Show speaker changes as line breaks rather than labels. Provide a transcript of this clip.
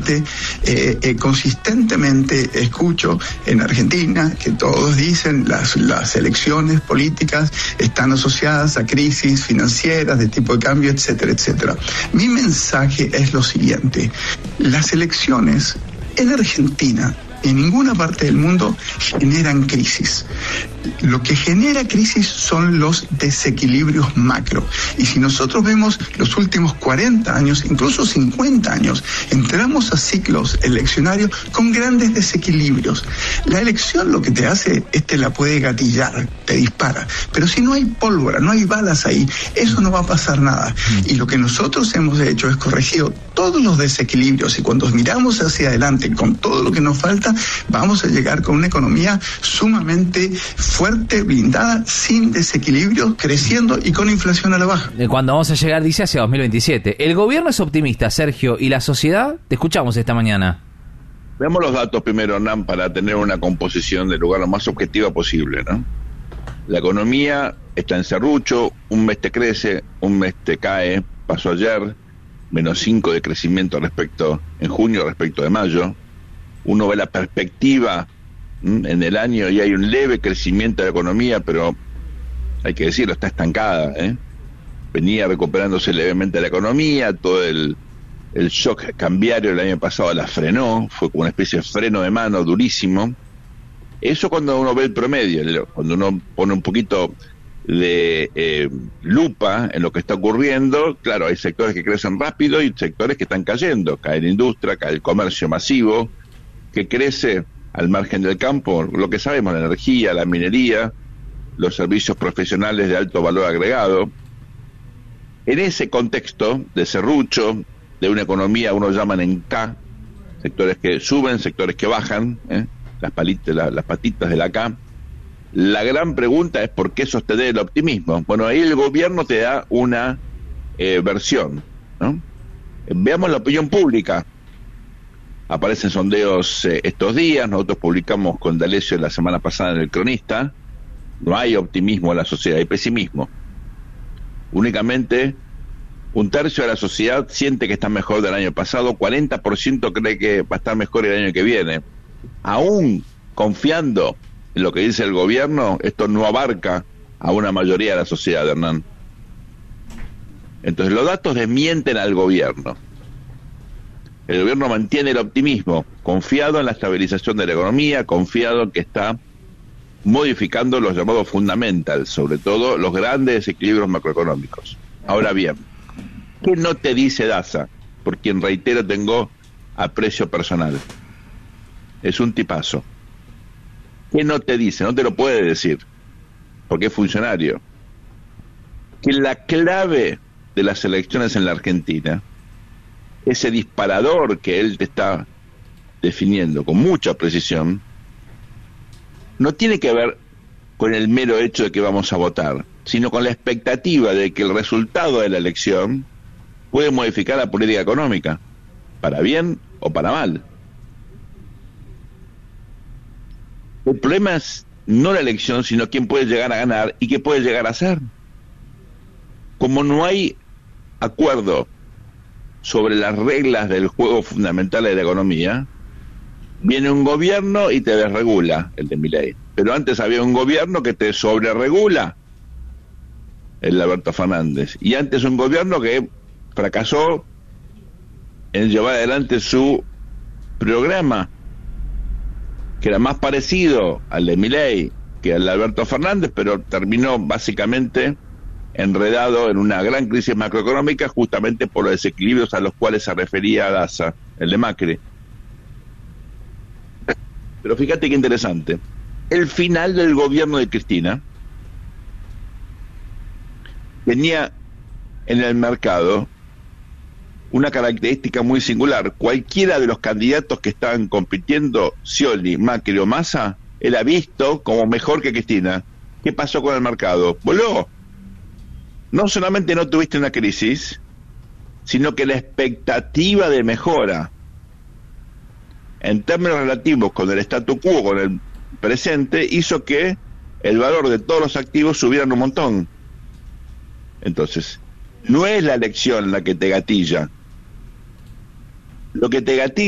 parte, consistentemente escucho en Argentina que todos dicen las elecciones políticas están asociadas a crisis financieras de tipo de cambio, etcétera, etcétera. Mi mensaje es lo siguiente: las elecciones en Argentina, en ninguna parte del mundo, generan crisis. Lo que genera crisis son los desequilibrios macro. Y si nosotros vemos los últimos 40 años, incluso 50 años, entramos a ciclos eleccionarios con grandes desequilibrios. La elección lo que te hace es te la puede gatillar, te dispara. Pero si no hay pólvora, no hay balas ahí, eso no va a pasar nada. Y lo que nosotros hemos hecho es corregido todos los desequilibrios, y cuando miramos hacia adelante con todo lo que nos falta, vamos a llegar con una economía sumamente fuerte, blindada, sin desequilibrios, creciendo y con inflación a la baja.
Cuando vamos a llegar, dice, hacia 2027. El gobierno es optimista, Sergio, ¿y la sociedad? Te escuchamos esta mañana.
Veamos los datos primero, Hernán, para tener una composición del lugar lo más objetiva posible, ¿no? La economía está en serrucho, un mes te crece, un mes te cae, pasó ayer, -5 de crecimiento en junio respecto de mayo. Uno ve la perspectiva en el año y hay un leve crecimiento de la economía, pero hay que decirlo, está estancada, venía recuperándose levemente la economía, todo el shock cambiario del año pasado la frenó, fue como una especie de freno de mano durísimo. Eso cuando uno ve el promedio, cuando uno pone un poquito de lupa en lo que está ocurriendo, claro, hay sectores que crecen rápido y sectores que están cayendo, cae la industria, cae el comercio masivo, que crece al margen del campo, lo que sabemos, la energía, la minería, los servicios profesionales de alto valor agregado. En ese contexto de serrucho, de una economía, uno llaman en K, sectores que suben, sectores que bajan, las patitas de la K. La gran pregunta es ¿por qué sostener el optimismo? Bueno, ahí el gobierno te da una versión, ¿no? Veamos la opinión pública. Aparecen sondeos estos días, nosotros publicamos con D'Alessio la semana pasada en El Cronista. No hay optimismo en la sociedad, hay pesimismo. Únicamente un tercio de la sociedad siente que está mejor del año pasado, 40% cree que va a estar mejor el año que viene. Aún confiando en lo que dice el gobierno, esto no abarca a una mayoría de la sociedad, Hernán. Entonces los datos desmienten al gobierno. El gobierno mantiene el optimismo, confiado en la estabilización de la economía, confiado en que está modificando los llamados fundamentals, sobre todo los grandes desequilibrios macroeconómicos. Ahora bien, ¿qué no te dice Daza? Por quien, reitero, tengo aprecio personal. Es un tipazo. ¿Qué no te dice? No te lo puede decir, porque es funcionario. Que la clave de las elecciones en la Argentina, ese disparador que él te está definiendo con mucha precisión, no tiene que ver con el mero hecho de que vamos a votar, sino con la expectativa de que el resultado de la elección puede modificar la política económica, para bien o para mal. El problema es no la elección, sino quién puede llegar a ganar y qué puede llegar a hacer. Como no hay acuerdo sobre las reglas del juego fundamentales de la economía, viene un gobierno y te desregula, el de Milei. Pero antes había un gobierno que te sobreregula, el de Alberto Fernández. Y antes un gobierno que fracasó en llevar adelante su programa, que era más parecido al de Milei que al de Alberto Fernández, pero terminó básicamente enredado en una gran crisis macroeconómica justamente por los desequilibrios a los cuales se refería Daza, el de Macri. Pero fíjate qué interesante. El final del gobierno de Cristina tenía en el mercado una característica muy singular. Cualquiera de los candidatos que estaban compitiendo, Scioli, Macri o Massa, era visto como mejor que Cristina. ¿Qué pasó con el mercado? Voló. No solamente no tuviste una crisis, sino que la expectativa de mejora en términos relativos con el statu quo, con el presente, hizo que el valor de todos los activos subieran un montón. Entonces, no es la elección la que te gatilla. Lo que te gatilla